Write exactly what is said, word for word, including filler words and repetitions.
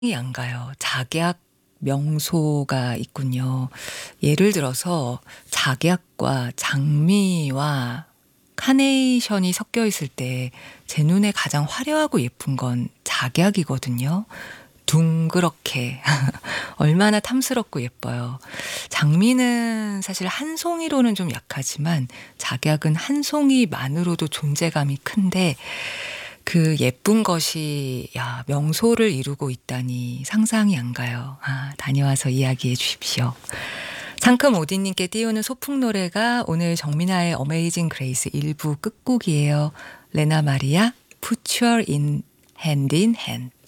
이 안 가요. 작약, 명소가 있군요. 예를 들어서 작약과 장미와 카네이션이 섞여 있을 때 제 눈에 가장 화려하고 예쁜 건 작약이거든요. 둥그렇게 얼마나 탐스럽고 예뻐요. 장미는 사실 한 송이로는 좀 약하지만 작약은 한 송이만으로도 존재감이 큰데 그 예쁜 것이 야 명소를 이루고 있다니 상상이 안 가요. 아 다녀와서 이야기해 주십시오. 상큼 오디님께 띄우는 소풍 노래가 오늘 정민아의 어메이징 그레이스 일 부 끝곡이에요. 레나 마리아 Put Your in Hand in Hand.